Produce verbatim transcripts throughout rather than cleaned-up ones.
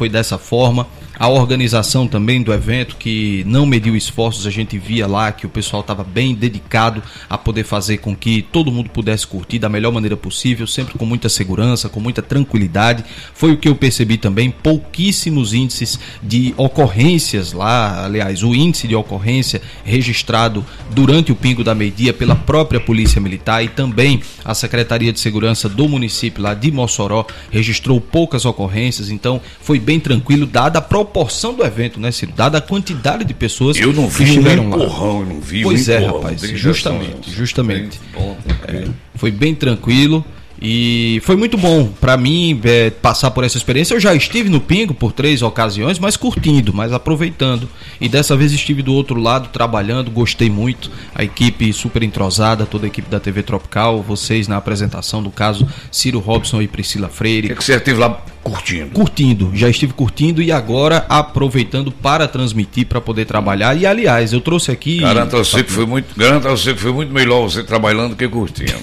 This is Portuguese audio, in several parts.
foi dessa forma. A organização também do evento, que não mediu esforços, a gente via lá que o pessoal estava bem dedicado a poder fazer com que todo mundo pudesse curtir da melhor maneira possível, sempre com muita segurança, com muita tranquilidade. Foi o que eu percebi também, pouquíssimos índices de ocorrências lá, aliás, o índice de ocorrência registrado durante o Pingo da Meio-Dia pela própria Polícia Militar e também a Secretaria de Segurança do município lá de Mossoró registrou poucas ocorrências, então foi bem tranquilo, dada a proporção do evento, né, Ciro? Dada a quantidade de pessoas eu não vi que estiveram um lá. empurrão, eu não vi pois um é, empurrão, rapaz, justamente, justamente. Bom, é, foi bem tranquilo. E foi muito bom para mim é, passar por essa experiência. Eu já estive no Pingo por três ocasiões, mas curtindo, mas aproveitando. E dessa vez estive do outro lado trabalhando, gostei muito. A equipe super entrosada, toda a equipe da T V Tropical, vocês na apresentação do caso Ciro Robson e Priscila Freire. O que, é que você esteve lá curtindo? Curtindo, já estive curtindo e agora aproveitando para transmitir, para poder trabalhar. E aliás, eu trouxe aqui... Garanto a você que foi muito, garanto a você que foi muito melhor você trabalhando que curtindo.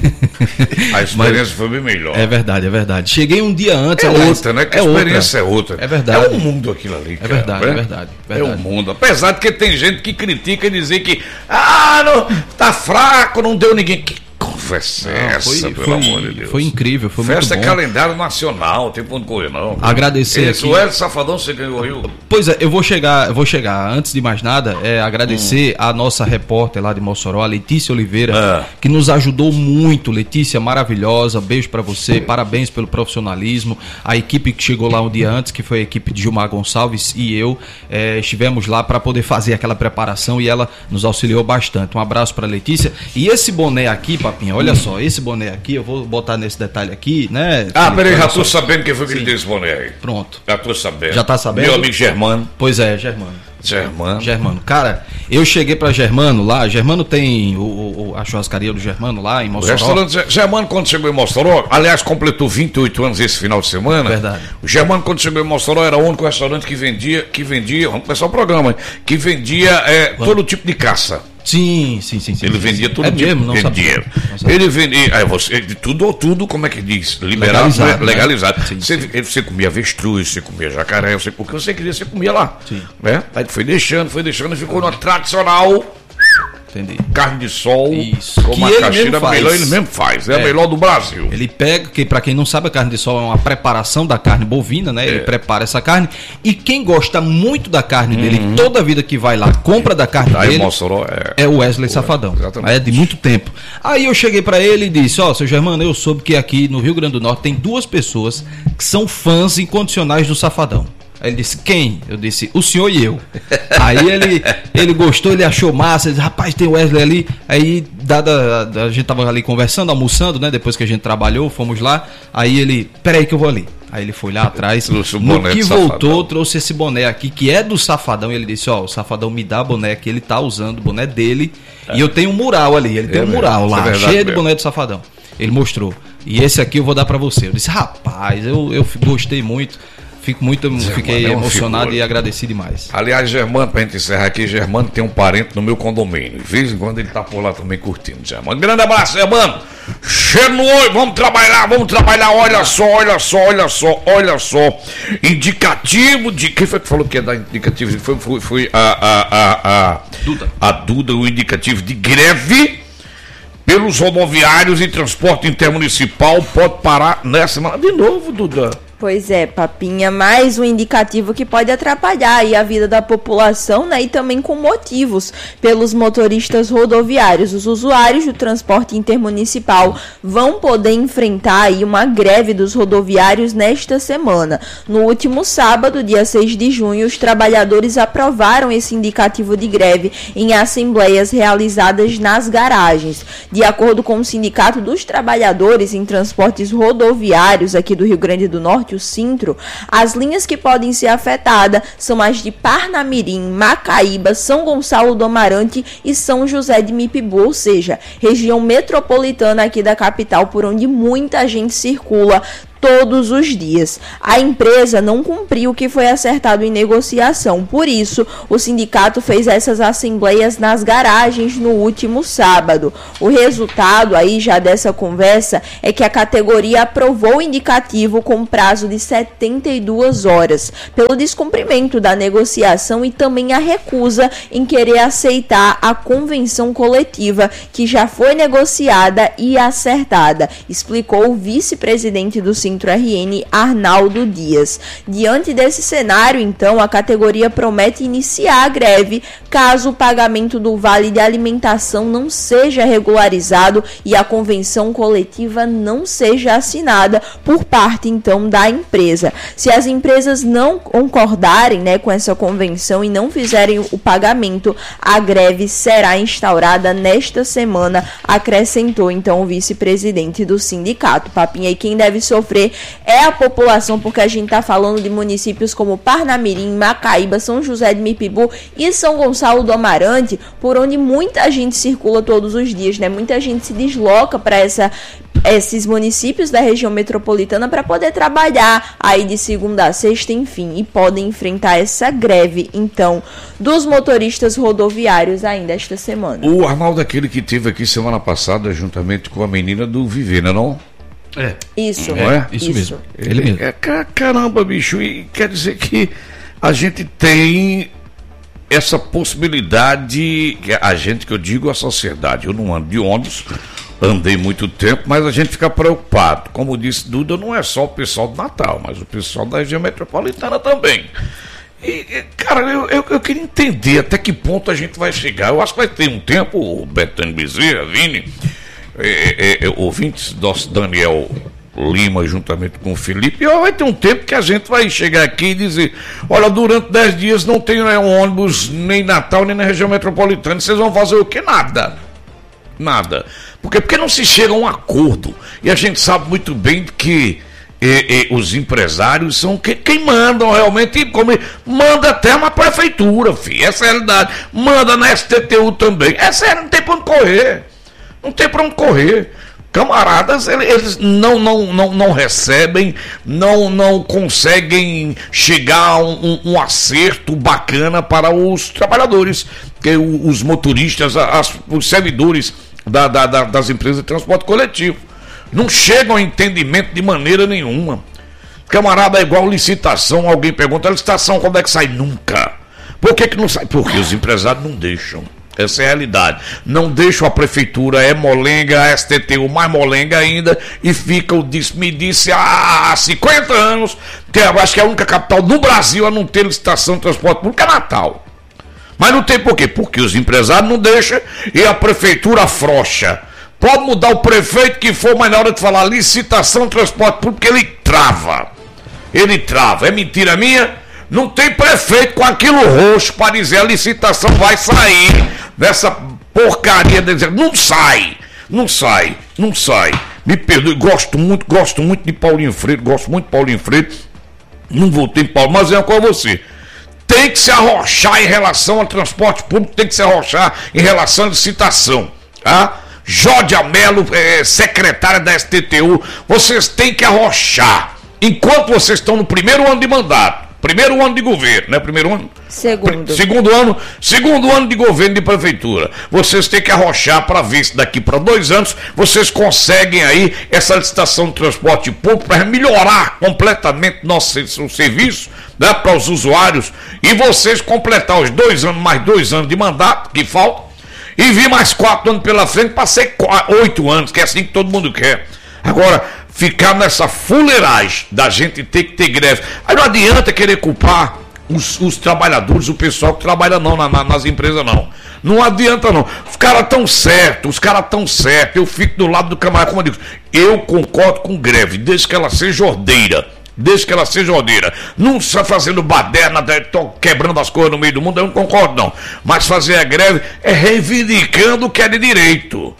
A experiência mas, foi bem melhor. É verdade, é verdade. Cheguei um dia antes. É aliás, outra, né? Que é a experiência outra. é outra. É verdade. É um mundo aquilo ali, cara. É verdade, né? é verdade, verdade. É um mundo. Apesar de que tem gente que critica e dizer que ah, não, tá fraco, não deu ninguém. Que conversa é essa, foi, pelo foi, amor de Deus. Foi incrível, foi Festa muito bom. é calendário nacional, tem ponto correr não. Agradecer Esse, aqui. O Hélio Safadão, você ganhou o Rio? Pois é, eu vou chegar, eu vou chegar. Antes de mais nada, é agradecer hum. a nossa repórter lá de Mossoró, a Letícia Oliveira, ah. que nos ajudou muito. Letícia, maravilhosa, beijo pra você, parabéns pelo profissionalismo. A equipe que chegou lá um dia antes, que foi a equipe de Gilmar Gonçalves e eu, é, estivemos lá para poder fazer aquela preparação e ela nos auxiliou bastante. Um abraço pra Letícia. E esse boné aqui, Papinha, olha hum. só, esse boné aqui, eu vou botar nesse detalhe aqui, né? Ah, peraí, já tô sabendo quem foi que ele deu esse boné aí. Pronto. Já tô sabendo. Já tá sabendo? Meu amigo Germano. Pois é, Germano. Germano. Germano. Cara, eu cheguei pra Germano lá, Germano tem o, o, a churrascaria do Germano lá em Mossoró. O restaurante Germano, quando chegou em Mossoró, aliás, completou vinte e oito anos esse final de semana. Verdade. O Germano, quando chegou em Mossoró, era o único restaurante que vendia, que vendia, vamos começar o programa, que vendia é, todo tipo de caça. Sim, sim, sim, sim. Ele vendia tudo é tipo, mesmo, não vendia. Sabia, não sabia. Ele vendia, aí você, tudo ou tudo, como é que diz? Liberado, legalizado. Né? legalizado. Sim, você, sim. Você comia avestruz, você comia jacaré, você, o que você queria, você comia lá. Sim. Né? Aí foi deixando, foi deixando e ficou na tradicional. Entendi. Carne de sol, isso. com uma caixeira melhor, ele mesmo faz, é, é a melhor do Brasil. Ele pega, que para quem não sabe, a carne de sol é uma preparação da carne bovina, né? É. Ele prepara essa carne e quem gosta muito da carne uhum. dele, toda vida que vai lá, compra da carne Aí dele, Mossoró é... é o Wesley Safadão. Exatamente. É de muito tempo. Aí eu cheguei para ele e disse, ó, oh, seu Germano, eu soube que aqui no Rio Grande do Norte tem duas pessoas que são fãs incondicionais do Safadão. Aí ele disse, quem? Eu disse, o senhor e eu. Aí ele, ele gostou, ele achou massa, ele disse, rapaz, tem o Wesley ali. Aí, dada, a gente tava ali conversando, almoçando, né? Depois que a gente trabalhou, fomos lá. Aí ele, peraí que eu vou ali. Aí ele foi lá atrás, no que voltou, trouxe esse boné aqui, que é do Safadão. E ele disse, ó, oh, o Safadão me dá boné que ele tá usando, o boné dele. É. E eu tenho um mural ali, ele é tem um mural mesmo. lá, é cheio de boné do Safadão. Ele mostrou. E esse aqui eu vou dar pra você. Eu disse, rapaz, eu, eu gostei muito. Fico muito, Germano, fiquei é emocionado figura. E agradecido demais. Aliás, Germano, pra gente encerrar aqui, Germano tem um parente no meu condomínio. De vez em quando ele tá por lá também curtindo, Germano. Grande abraço, Germano. Cheiro no olho, vamos trabalhar, vamos trabalhar. Olha só, olha só, olha só, olha só. Indicativo de. Quem foi que falou que ia dar indicativo? Foi, foi, foi a, a, a, a Duda. A Duda, o indicativo de greve pelos rodoviários e transporte intermunicipal pode parar nessa semana. De novo, Duda. Pois é, Papinha, mais um indicativo que pode atrapalhar aí a vida da população, né? E também com motivos pelos motoristas rodoviários. Os usuários do transporte intermunicipal vão poder enfrentar aí uma greve dos rodoviários nesta semana. No último sábado, dia seis de junho, os trabalhadores aprovaram esse indicativo de greve em assembleias realizadas nas garagens. De acordo com o Sindicato dos Trabalhadores em Transportes Rodoviários aqui do Rio Grande do Norte, o Sintro, as linhas que podem ser afetadas são as de Parnamirim, Macaíba, São Gonçalo do Amarante e São José de Mipibu, ou seja, região metropolitana aqui da capital, por onde muita gente circula todos os dias. A empresa não cumpriu o que foi acertado em negociação, por isso o sindicato fez essas assembleias nas garagens no último sábado. O resultado aí já dessa conversa é que a categoria aprovou o indicativo com prazo de setenta e duas horas, pelo descumprimento da negociação e também a recusa em querer aceitar a convenção coletiva que já foi negociada e acertada, explicou o vice-presidente do Sintro-R N, Arnaldo Dias. Diante desse cenário, então, a categoria promete iniciar a greve caso o pagamento do vale de alimentação não seja regularizado e a convenção coletiva não seja assinada por parte, então, da empresa. Se as empresas não concordarem, né, com essa convenção e não fizerem o pagamento, a greve será instaurada nesta semana, acrescentou, então, o vice-presidente do sindicato. Papinha, e quem deve sofrer é a população, porque a gente está falando de municípios como Parnamirim, Macaíba, São José de Mipibu e São Gonçalo do Amarante, por onde muita gente circula todos os dias, né? Muita gente se desloca para essa esses municípios da região metropolitana para poder trabalhar aí de segunda a sexta, enfim, e podem enfrentar essa greve, então, dos motoristas rodoviários ainda esta semana. O Arnaldo é aquele que teve aqui semana passada, juntamente com a menina do Viver, não é não? É. Isso. É, é? Isso, isso mesmo. Ele mesmo. É, caramba, bicho, e quer dizer que a gente tem essa possibilidade, a gente que eu digo a sociedade, eu não ando de ônibus, andei muito tempo, mas a gente fica preocupado. Como disse Duda, não é só o pessoal do Natal, mas o pessoal da região metropolitana também. E, cara, eu, eu, eu queria entender até que ponto a gente vai chegar. Eu acho que vai ter um tempo, o Betânia Bezerra, Vini, é, é, é, ouvintes, nosso Daniel Lima, juntamente com o Felipe, e vai ter um tempo que a gente vai chegar aqui e dizer: olha, durante dez dias não tem, né, um ônibus nem Natal, nem na região metropolitana. Vocês vão fazer o quê? Nada. Nada. Por quê? Porque não se chega a um acordo. E a gente sabe muito bem que e, e, os empresários são que, quem mandam realmente, como manda até uma prefeitura, filho. Essa é a realidade. Manda na S T T U também. Essa é, não tem para onde correr. Não tem para onde correr. Camaradas, eles não, não, não, não recebem, não, não conseguem chegar a um, um acerto bacana para os trabalhadores, que os motoristas, as, os servidores da, da, da, das empresas de transporte coletivo. Não chegam a entendimento de maneira nenhuma. Camarada, é igual licitação, alguém pergunta: a licitação quando é que sai? Nunca. Por que que não sai? Porque os empresários não deixam. Essa é a realidade. Não deixam a prefeitura, é molenga, a S T T U mais molenga ainda, e fica o disse-me disse há cinquenta anos, que eu acho que é a única capital do Brasil a não ter licitação de transporte público, é Natal. Mas não tem por quê? Porque os empresários não deixam e a prefeitura afrouxa. Pode mudar o prefeito que for, mas na hora de falar licitação de transporte público, ele trava. Ele trava. É mentira minha? Não tem prefeito com aquilo roxo para dizer a licitação vai sair dessa porcaria. De dizer, não sai, não sai, não sai. Me perdoe, gosto muito, gosto muito de Paulinho Freire, gosto muito de Paulinho Freire. Não votei em Paulo, mas é com você. Tem que se arrochar em relação ao transporte público, tem que se arrochar em relação à licitação. Tá? Jódia Mello, é, secretária da S T T U, vocês têm que arrochar. Enquanto vocês estão no primeiro ano de mandato, primeiro ano de governo, né? Primeiro ano? Segundo. Segundo ano, segundo ano de governo de prefeitura. Vocês têm que arrochar para ver se daqui para dois anos vocês conseguem aí essa licitação de transporte público para melhorar completamente nosso serviço, né, para os usuários, e vocês completar os dois anos, mais dois anos de mandato que faltam, e vir mais quatro anos pela frente para ser quatro, oito anos, que é assim que todo mundo quer. Agora, ficar nessa fuleiragem da gente ter que ter greve. Aí não adianta querer culpar os, os trabalhadores, o pessoal que trabalha não na, na, nas empresas não. Não adianta não. Os caras estão certos, os caras estão certos. Eu fico do lado do camarada, como eu digo, eu concordo com greve, desde que ela seja ordeira. Desde que ela seja ordeira. Não está fazendo baderna, estão quebrando as coisas no meio do mundo, eu não concordo não. Mas fazer a greve é reivindicando o que é de direito.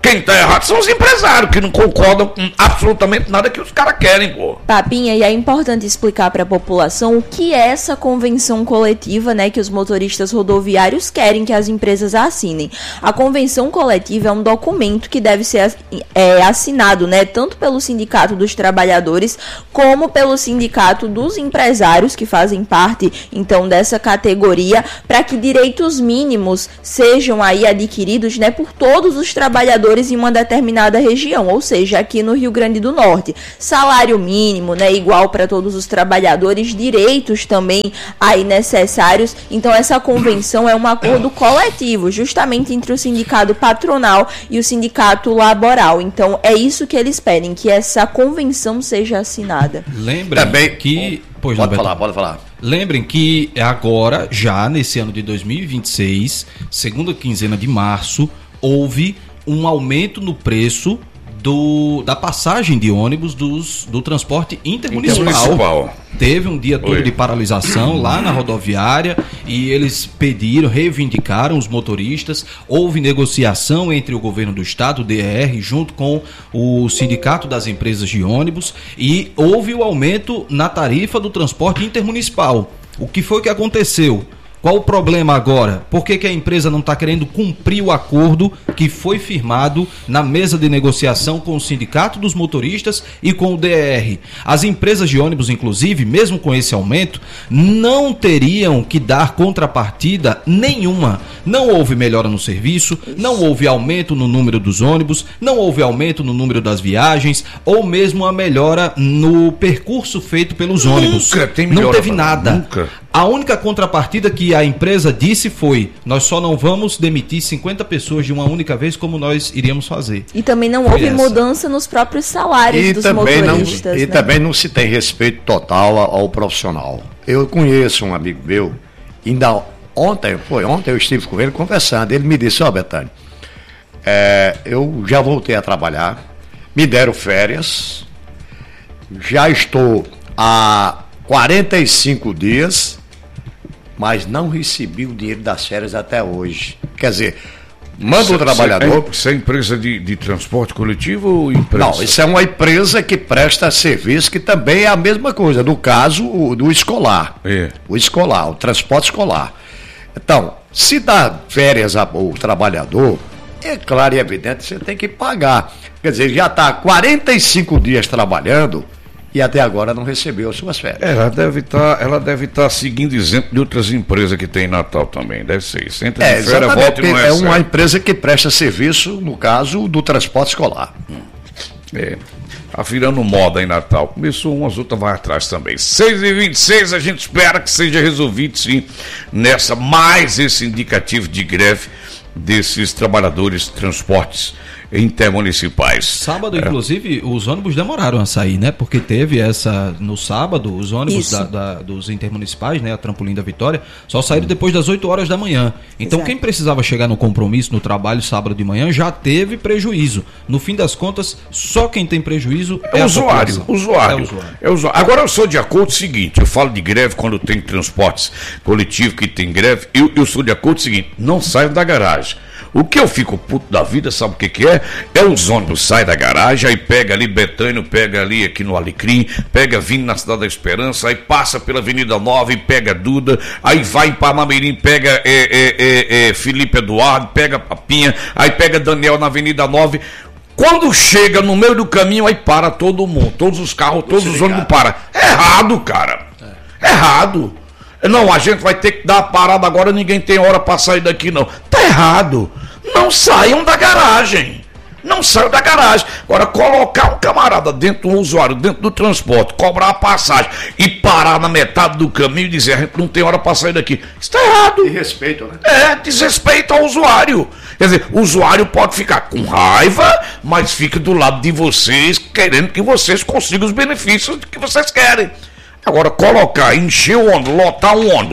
Quem está errado são os empresários, que não concordam com absolutamente nada que os caras querem, pô. Papinha, e é importante explicar para a população o que é essa convenção coletiva, né, que os motoristas rodoviários querem que as empresas assinem. A convenção coletiva é um documento que deve ser é, assinado, né, tanto pelo Sindicato dos Trabalhadores como pelo Sindicato dos Empresários, que fazem parte, então, dessa categoria, para que direitos mínimos sejam aí adquiridos, né, por todos os trabalhadores em uma determinada região, ou seja, aqui no Rio Grande do Norte. Salário mínimo, né, igual para todos os trabalhadores, direitos também aí necessários. Então essa convenção é um acordo coletivo, justamente entre o sindicato patronal e o sindicato laboral. Então é isso que eles pedem, que essa convenção seja assinada. Lembrem Também, que... Pois pode não, falar, pode falar. Lembrem que agora, já nesse ano de dois mil e vinte e seis, segunda quinzena de março, houve um aumento no preço do, da passagem de ônibus dos, do transporte intermunicipal. Intermunicipal. Teve um dia todo Oi. de paralisação lá na rodoviária e eles pediram, reivindicaram os motoristas. Houve negociação entre o governo do estado, o D E R, junto com o Sindicato das Empresas de Ônibus, e houve o aumento na tarifa do transporte intermunicipal. O que foi que aconteceu? Qual o problema agora? Por que que a empresa não está querendo cumprir o acordo que foi firmado na mesa de negociação com o Sindicato dos Motoristas e com o D E R? As empresas de ônibus, inclusive, mesmo com esse aumento, não teriam que dar contrapartida nenhuma. Não houve melhora no serviço, não houve aumento no número dos ônibus, não houve aumento no número das viagens, ou mesmo a melhora no percurso feito pelos ônibus. Nunca tem Não melhora, teve nada. nunca. A única contrapartida que a empresa disse foi: nós só não vamos demitir cinquenta pessoas de uma única vez como nós iríamos fazer. E também não Foi houve essa. mudança nos próprios salários E dos também, não, motoristas. e né? também não se tem respeito total ao, ao profissional. Eu conheço um amigo meu, ainda ontem, foi ontem eu estive com ele conversando, ele me disse: ó, oh, Betânia, é, eu já voltei a trabalhar, me deram férias, já estou há quarenta e cinco dias, mas não recebi o dinheiro das férias até hoje. Quer dizer, manda o trabalhador... Isso é empresa de, de transporte coletivo ou empresa? Não, isso é uma empresa que presta serviço, que também é a mesma coisa, no caso o, do escolar. É. O escolar, o transporte escolar. Então, se dá férias ao trabalhador, é claro e evidente, você tem que pagar. Quer dizer, já está quarenta e cinco dias trabalhando e até agora não recebeu as suas férias. Ela deve estar, ela deve estar seguindo exemplo de outras empresas que tem em Natal também, deve ser isso. Entra É, de férias, exatamente, volta e não é recebe. uma empresa que presta serviço, no caso, do transporte escolar. É, tá virando moda em Natal. Começou umas, outras vai atrás também. seis e vinte e seis, a gente espera que seja resolvido, sim, nessa, mais esse indicativo de greve desses trabalhadores de transportes intermunicipais. Sábado, é. inclusive, os ônibus demoraram a sair, né? Porque teve essa, no sábado, os ônibus da, da, dos intermunicipais, né? A Trampolim da Vitória, só saíram depois das oito horas da manhã. Então, Exato. Quem precisava chegar no compromisso, no trabalho, sábado de manhã, já teve prejuízo. No fim das contas, só quem tem prejuízo é, é o usuário. Usuário. É usuário. É usuário. Agora, eu sou de acordo com o seguinte, eu falo de greve quando tem transportes coletivos que tem greve, eu, eu sou de acordo com o seguinte, não saiam da garagem. O que eu fico puto da vida, sabe o que que é? É os ônibus saem da garagem, aí pega ali Betânia, pega ali aqui no Alecrim, pega vindo na Cidade da Esperança, aí passa pela Avenida Nova e pega Duda, aí vai em Parnamirim, pega é, é, é, é, Felipe Eduardo, pega Papinha, aí pega Daniel na Avenida Nove. Quando chega no meio do caminho, aí para todo mundo, todos os carros, todos os ônibus param. É errado, cara. É errado. Não, a gente vai ter que dar a parada agora, ninguém tem hora para sair daqui, não. Tá errado. Não saiam da garagem. Não saiam da garagem. Agora, colocar um camarada dentro do usuário, dentro do transporte, cobrar a passagem e parar na metade do caminho e dizer: a gente não tem hora para sair daqui. Isso tá errado. De respeito, né? É, desrespeito ao usuário. Quer dizer, o usuário pode ficar com raiva, mas fica do lado de vocês, querendo que vocês consigam os benefícios que vocês querem. Agora, colocar, encher o ônibus, lotar um ônibus,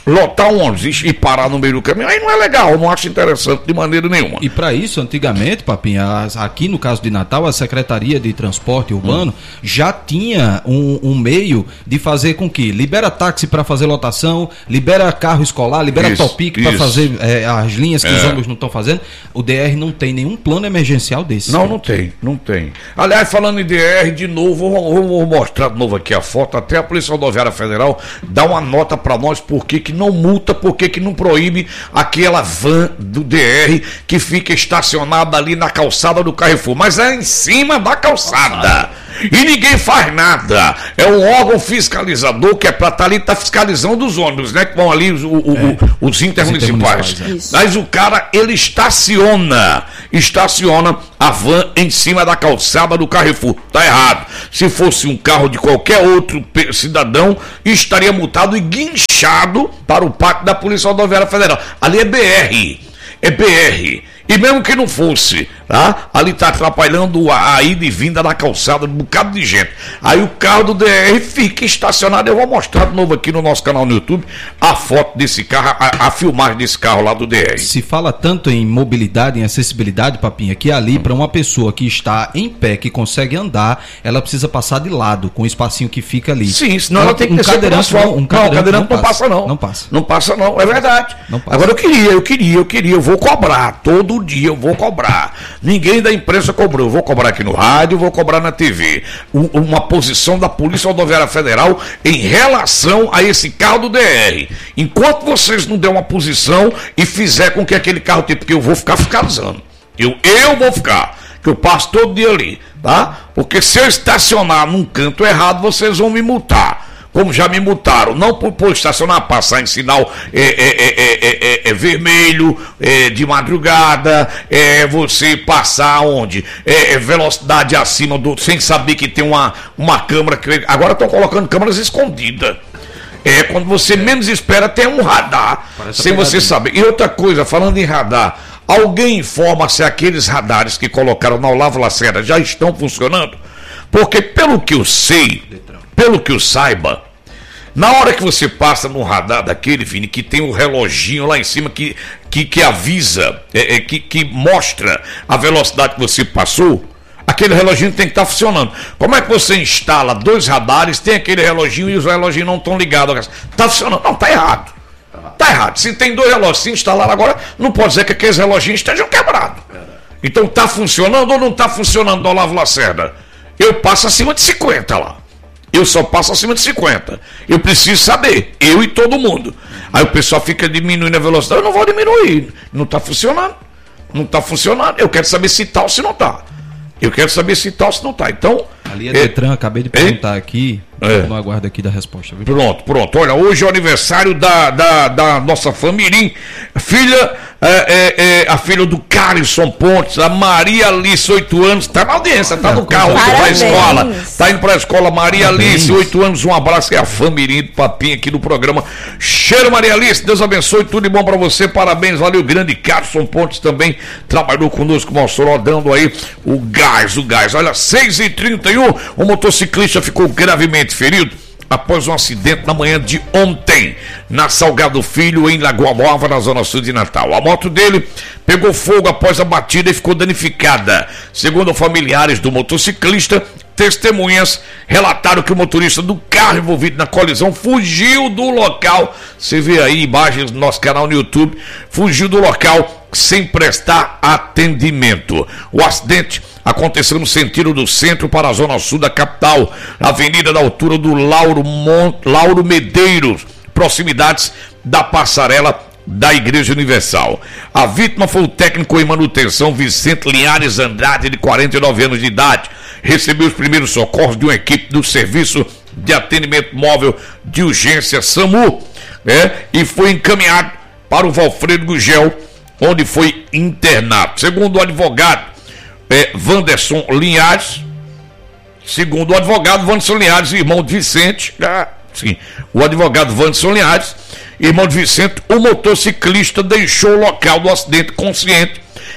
lotar um ônibus e parar no meio do caminho, aí não é legal, eu não acho interessante de maneira nenhuma. E para isso, antigamente, Papinha, aqui no caso de Natal, a Secretaria de Transporte Urbano hum. já tinha um, um meio de fazer com que libera táxi para fazer lotação, libera carro escolar, libera Topic para fazer é, as linhas que é. os ônibus não estão fazendo. O D R não tem nenhum plano emergencial desse. Não, não tem, não tem. Aliás, falando em D R, de novo, vou, vou mostrar de novo aqui a foto, até a Polícia Rodoviária Federal dá uma nota para nós por que que não multa, por que que não proíbe aquela van do D R que fica estacionada ali na calçada do Carrefour, mas é em cima da calçada. E ninguém faz nada. É um órgão fiscalizador que é para estar ali, tá fiscalizando os ônibus, né? Que vão ali os, o, é. o, os intermunicipais. Os intermunicipais é. Mas o cara, ele estaciona, estaciona a van em cima da calçada do Carrefour. Tá errado. Se fosse um carro de qualquer outro cidadão, estaria multado e guinchado para o pátio da Polícia Rodoviária Federal. Ali é B R. É B R. E mesmo que não fosse, tá? Ali está atrapalhando a, a ida e vinda na calçada de um bocado de gente. Aí o carro do D R fica estacionado. Eu vou mostrar de novo aqui no nosso canal no YouTube a foto desse carro, a, a filmagem desse carro lá do D R. Se fala tanto em mobilidade, em acessibilidade, Papinha, que ali para uma pessoa que está em pé, que consegue andar, ela precisa passar de lado, com o espacinho que fica ali. Sim, senão ela, ela tem que um cadeirante, não, um cadeirante, não, cadeirante não, não passa, não. Não passa. Não passa não, é verdade. Não passa. Agora eu queria, eu queria, eu queria, eu vou cobrar todo dia eu vou cobrar. Ninguém da imprensa cobrou. Eu vou cobrar aqui no rádio, vou cobrar na T V. Um, uma posição da Polícia Rodoviária Federal em relação a esse carro do D R. Enquanto vocês não der uma posição e fizer com que aquele carro tenha, porque eu vou ficar fiscalizando. Eu, eu vou ficar. Que eu passo todo dia ali, tá? Porque se eu estacionar num canto errado, vocês vão me multar. Como já me multaram, não por, por estacionar, passar em sinal é, é, é, é, é, vermelho, é, de madrugada, é, você passar onde? É, é velocidade acima do. Sem saber que tem uma, uma câmera. Que, agora estão colocando câmeras escondidas. É, quando você menos espera, tem um radar, Parece sem você saber. E outra coisa, falando em radar, alguém informa se aqueles radares que colocaram na Olavo Lacerda já estão funcionando? Porque pelo que eu sei, pelo que eu saiba, na hora que você passa no radar daquele, Vini, que tem o reloginho lá em cima que, que, que avisa, é, é, que, que mostra a velocidade que você passou, aquele reloginho tem que estar funcionando. Como é que você instala dois radares, tem aquele reloginho e os reloginhos não estão ligados? Está funcionando? Não, está errado. Está errado. Se tem dois relógios, se instalar agora, não pode dizer que aqueles reloginhos estejam quebrados. Então está funcionando ou não está funcionando do Olavo Lacerda? Eu passo acima de cinquenta lá. Eu só passo acima de cinquenta. Eu preciso saber, eu e todo mundo. Aí o pessoal fica diminuindo a velocidade. Eu não vou diminuir. Não está funcionando. Não está funcionando. Eu quero saber se está ou se não está. Eu quero saber se está ou se não está. Então. Ali é Detran, acabei de perguntar é, aqui. É. No aguardo aqui da resposta. Viu? Pronto, pronto. Olha, hoje é o aniversário da, da, da nossa família. Filha, é, é, é, a filha do Carlson Pontes, a Maria Alice, oito anos, está na audiência, está no carro, indo para a escola. Está indo para a escola, Maria Parabéns. Alice, oito anos, um abraço, é a família do Papinho aqui do programa. Cheiro, Maria Alice, Deus abençoe, tudo de bom para você, parabéns, valeu, grande Carlson Pontes também trabalhou conosco, Mossoró, dando aí o gás, o gás. Olha, seis e trinta e um, o motociclista ficou gravemente ferido após um acidente na manhã de ontem, na Salgado Filho, em Lagoa Nova, na zona sul de Natal. A moto dele pegou fogo após a batida e ficou danificada. Segundo familiares do motociclista, testemunhas relataram que o motorista do carro envolvido na colisão fugiu do local. Você vê aí imagens do nosso canal no YouTube. Fugiu do local sem prestar atendimento. O acidente aconteceu no sentido do centro para a zona sul da capital, na avenida da altura do Lauro, Mon... Lauro Medeiros, proximidades da passarela da Igreja Universal. A vítima foi o técnico em manutenção Vicente Linhares Andrade, de quarenta e nove anos de idade. Recebeu os primeiros socorros de uma equipe do Serviço de Atendimento Móvel de Urgência SAMU, né, e foi encaminhado para o Valfredo Gugel, onde foi internado. Segundo o advogado É, Wanderson Linhares, segundo o advogado Wanderson Linhares, irmão de Vicente, ah, sim, o advogado Wanderson Linhares, irmão de Vicente, o motociclista deixou o local do acidente consciente,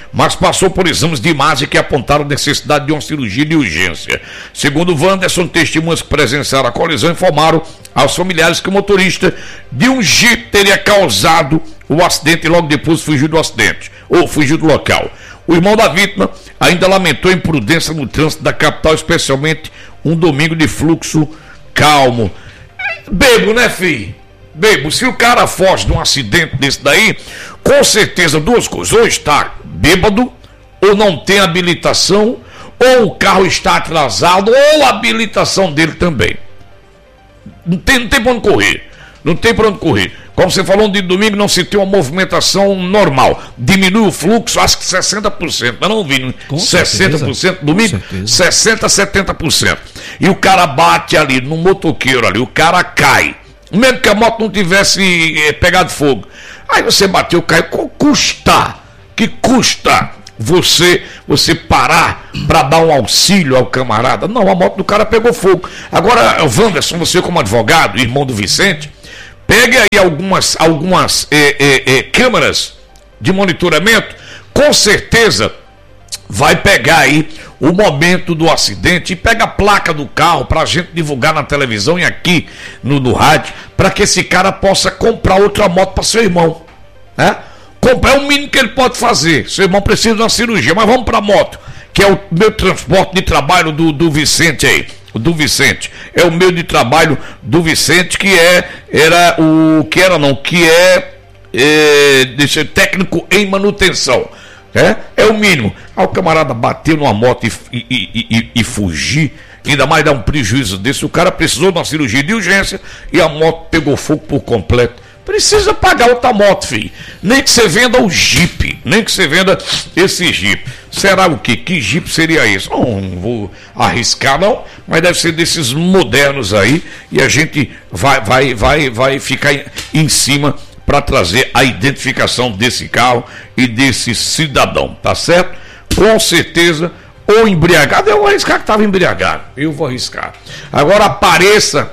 mas passou por exames de imagem que apontaram necessidade de uma cirurgia de urgência. Segundo Wanderson, testemunhas que presenciaram a colisão informaram aos familiares que o motorista de um Jeep teria causado o acidente e logo depois fugiu do acidente, ou fugiu do local. O irmão da vítima ainda lamentou a imprudência no trânsito da capital, especialmente um domingo de fluxo calmo. Bebo, né, filho? Bebo, se o cara foge de um acidente desse daí, com certeza duas coisas: ou está bêbado, ou não tem habilitação, ou o carro está atrasado, ou a habilitação dele também. Não tem, não tem para onde correr. Não tem para onde correr. Como você falou, de domingo não se tem uma movimentação normal. Diminui o fluxo, acho que sessenta por cento. Mas não vi, sessenta por cento. Domingo, sessenta por cento, setenta por cento. E o cara bate ali no motoqueiro ali, o cara cai. Mesmo que a moto não tivesse é, pegado fogo. Aí você bateu, caiu. Custa, que custa você, você parar para dar um auxílio ao camarada? Não, a moto do cara pegou fogo. Agora, Wanderson, você como advogado, irmão do Vicente, pegue aí algumas, algumas é, é, é, câmeras de monitoramento, com certeza vai pegar aí o momento do acidente e pega a placa do carro para a gente divulgar na televisão e aqui no, no rádio, para que esse cara possa comprar outra moto para seu irmão, né? Comprar é o mínimo que ele pode fazer. Seu irmão precisa de uma cirurgia, mas vamos para a moto, que é o meu transporte de trabalho do, do Vicente aí. Do Vicente, é o meio de trabalho do Vicente, que é, era o, que era não, que é, é deixa, técnico em manutenção, é, é o mínimo. Aí o camarada bateu numa moto e, e, e, e, e fugir, ainda mais dar um prejuízo desse. O cara precisou de uma cirurgia de urgência e a moto pegou fogo por completo. Precisa pagar outra moto, filho. Nem que você venda o Jeep, nem que você venda esse Jeep. Será o quê? Que Jeep seria esse? Não, não vou arriscar não, mas deve ser desses modernos aí, e a gente vai, vai, vai, vai ficar em cima para trazer a identificação desse carro e desse cidadão, tá certo? Com certeza, ou embriagado, eu vou arriscar que estava embriagado, eu vou arriscar. Agora apareça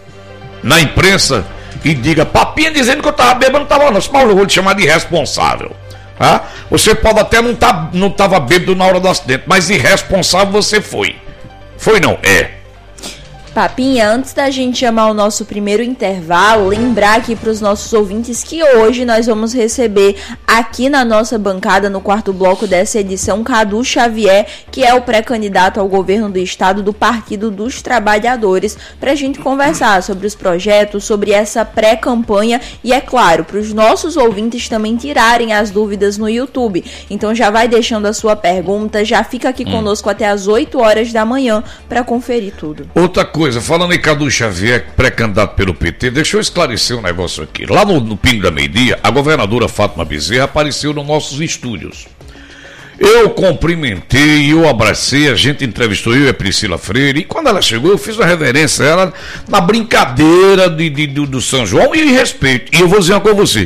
na imprensa e diga, papinha dizendo que eu estava bêbado, não estava não, mas eu vou te chamar de irresponsável. Tá? Você pode até não tá, não estava bêbado na hora do acidente, mas irresponsável você foi. Foi não? É. Papinha, antes da gente chamar o nosso primeiro intervalo, lembrar aqui para os nossos ouvintes que hoje nós vamos receber aqui na nossa bancada, no quarto bloco dessa edição, Cadu Xavier, que é o pré-candidato ao governo do estado do Partido dos Trabalhadores, para a gente conversar sobre os projetos, sobre essa pré-campanha e, é claro, para os nossos ouvintes também tirarem as dúvidas no YouTube. Então já vai deixando a sua pergunta, já fica aqui hum. conosco até as oito horas da manhã para conferir tudo. Outra coisa, Coisa, falando em Cadu Xavier, pré-candidato pelo P T, deixa eu esclarecer um negócio aqui. Lá no, no Pingo da Meio-Dia, a governadora Fátima Bezerra apareceu nos nossos estúdios. Eu cumprimentei, eu abracei, a gente entrevistou eu e a Priscila Freire, e quando ela chegou, eu fiz uma reverência a ela na brincadeira de, de, do, do São João e respeito. E eu vou dizer uma coisa a você,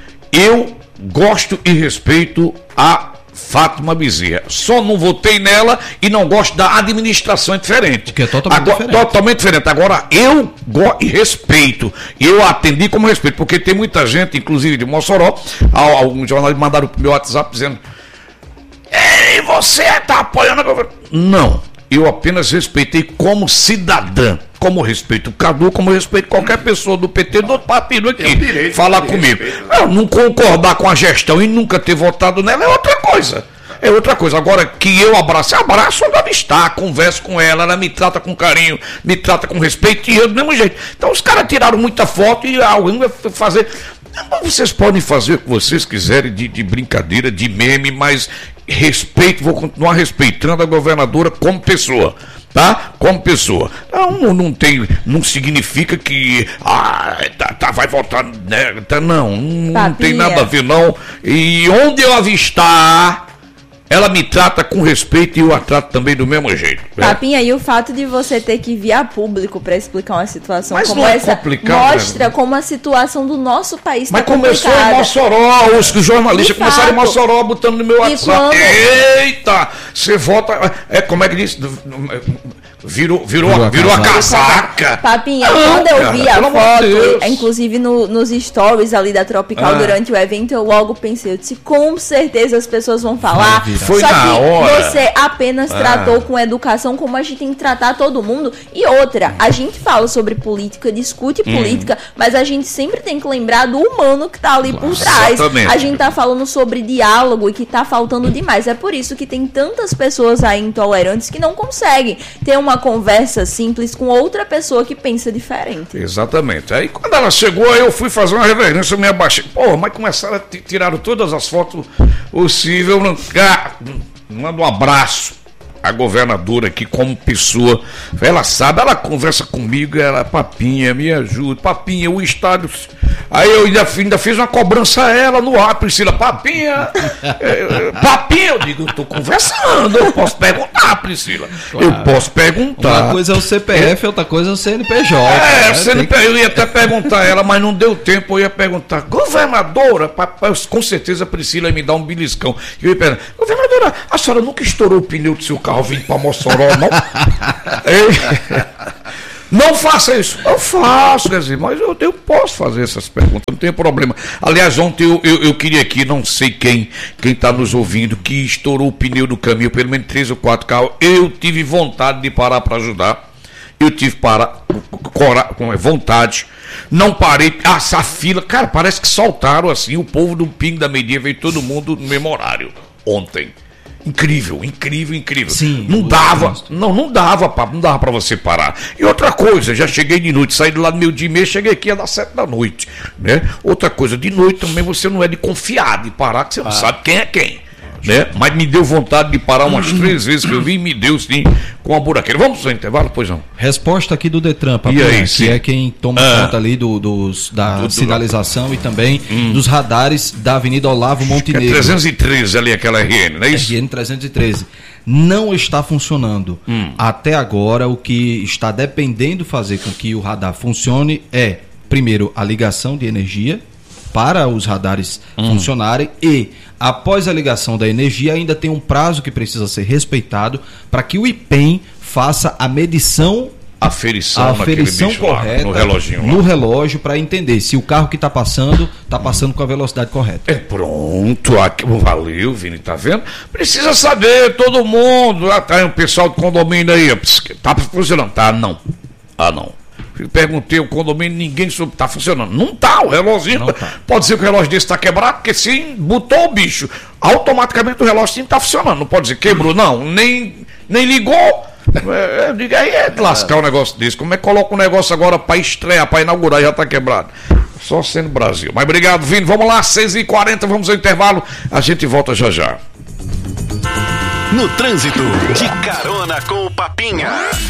eu gosto e respeito a Fátima Bezerra. Só não votei nela e não gosto da administração, é diferente. Que é totalmente Agora, diferente. Totalmente diferente. Agora, eu gosto e respeito. Eu atendi como respeito, porque tem muita gente, inclusive de Mossoró, alguns jornalistas mandaram pro meu WhatsApp dizendo: ei, você está apoiando a governo? Não. Eu apenas respeitei como cidadã, como respeito o Cadu, como respeito qualquer pessoa do P T, do outro partido aqui, direito, falar comigo. Eu não concordar com a gestão e nunca ter votado nela é outra coisa. É outra coisa. Agora, que eu abraço, abraço onde ela está, converso com ela, ela me trata com carinho, me trata com respeito e eu do mesmo jeito. Então os caras tiraram muita foto e alguém vai fazer... Vocês podem fazer o que vocês quiserem de, de brincadeira, de meme, mas respeito, vou continuar respeitando a governadora como pessoa, tá? Como pessoa. Não, não tem, não significa que ah, tá, tá, vai votar, né? Tá, não, não tem nada a ver não. E onde eu avistar, ela me trata com respeito e eu a trato também do mesmo jeito. Papinha, né? E o fato de você ter que vir a público para explicar uma situação mas como não é essa mostra, né, como a situação do nosso país está complicada. Mas começou em Mossoró, os jornalistas começaram em Mossoró botando no meu WhatsApp. Quando... Eita, você vota... É, como é que diz? Virou, virou, Virou a virou a casaca. casaca. Papinha, Ah, quando eu cara, vi a pelo amor de Deus. foto, inclusive no- nos stories ali da Tropical Ah. durante o evento, eu logo pensei, eu disse, com certeza as pessoas vão falar. Vai virar. Foi Só na que hora. você apenas Ah. tratou com educação como a gente tem que tratar todo mundo. E outra, a gente fala sobre política, discute Hum. política, mas a gente sempre tem que lembrar do humano que tá ali por trás. Exatamente. A gente tá falando sobre diálogo e que tá faltando demais. É por isso que tem tantas pessoas aí intolerantes que não conseguem ter uma conversa simples com outra pessoa que pensa diferente. Exatamente. Aí quando ela chegou, aí eu fui fazer uma reverência, eu me abaixei. Porra, mas começaram a t- tiraram todas as fotos possíveis. Manda um abraço a governadora aqui como pessoa. Ela sabe, ela conversa comigo, ela, Papinha, me ajuda. Papinha, o estádio. Aí eu ainda, ainda fiz uma cobrança a ela no ar, Priscila. Papinha, é, Papinha, eu digo, eu tô conversando, eu posso perguntar, Priscila. Eu posso perguntar. Uma coisa é o C P F, outra coisa é o C N P J. É, né? você Tem não, que- eu ia até perguntar a ela, mas não deu tempo. Eu ia perguntar, governadora, papai, com certeza a Priscila ia me dar um beliscão. Eu ia perguntar, governadora, a senhora nunca estourou o pneu do seu carro vindo para Mossoró, não? É, não faça isso. Eu faço, quer dizer, mas eu, eu posso fazer essas perguntas, não tem problema. Aliás, ontem eu, eu, eu queria aqui, não sei quem quem está nos ouvindo, que estourou o pneu do caminho, pelo menos três ou quatro carros. Eu tive vontade de parar para ajudar. Eu tive para cora- com vontade, não parei, ah, essa fila, cara, parece que soltaram assim, o povo do Pingo da Meia veio todo mundo no mesmo horário, ontem. Incrível, incrível, incrível. Sim, não o dava, trânsito. não, não dava, pra, não dava para você parar. E outra coisa, já cheguei de noite, saí de lá do meio dia e meia, cheguei aqui às sete da noite, né? Outra coisa, de noite também você não é de confiar, de parar, que você não sabe quem é quem. Né? Mas me deu vontade de parar umas três vezes que eu vi e me deu sim com a buraqueira. Vamos para o intervalo, pois não? Resposta aqui do Detran, Papinha, E aí, que sim. é quem toma Ah. conta ali do, dos, da Do- do- sinalização e também dos radares da Avenida Olavo Que é Montenegro. trezentos e treze ali, aquela R N, não é isso? R N trezentos e treze. Não está funcionando. Hum. Até agora, o que está dependendo fazer com que o radar funcione é, primeiro, a ligação de energia para os radares Hum. funcionarem e, após a ligação da energia, ainda tem um prazo que precisa ser respeitado para que o I P E M faça a medição A aferição, a naquele aferição bicho lá, correta no reloginho lá. no relógio para entender se o carro que está passando está passando com a velocidade correta. É pronto, aqui, valeu, Vini, tá vendo? Precisa saber, todo mundo. Ah, tá aí o pessoal do condomínio aí, ó, pss, tá funcionando? Tá, não. Ah, não. Eu perguntei o condomínio, ninguém soube, tá funcionando. Não tá, o relógio. Não tá. Pode ser que o relógio desse tá quebrado, porque se botou o bicho, automaticamente o relógio sim tá funcionando. Não pode dizer quebrou, não. Nem, nem ligou. É, eu digo, aí é de lascar um negócio desse. Como é que coloca um negócio agora para estrear, para inaugurar e já tá quebrado? Só sendo Brasil. Mas obrigado, Vini. Vamos lá, seis e quarenta, vamos ao intervalo. A gente volta já já. No trânsito, de carona com o Papinha.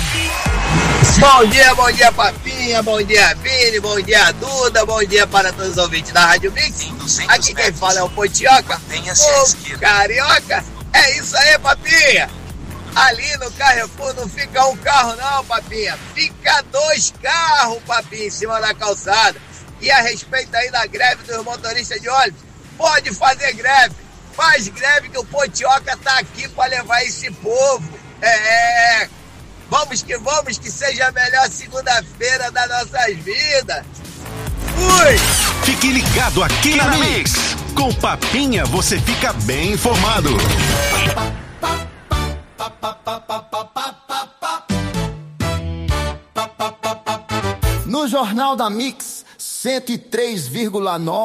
Bom dia, bom dia, Papinha, bom dia, Vini, bom dia, Duda, bom dia para todos os ouvintes da Rádio Mix. Aqui quem fala é o Potioca, o Carioca. É isso aí, Papinha. Ali no Carrefour não fica um carro não, Papinha. Fica dois carros, Papinha, em cima da calçada. E a respeito aí da greve dos motoristas de ônibus, pode fazer greve. Faz greve que o Potioca tá aqui para levar esse povo. É... Vamos que vamos, que seja a melhor segunda-feira das nossas vidas. Fui! Fique ligado aqui na Mix. Com Papinha você fica bem informado. No Jornal da Mix, cento e três vírgula nove.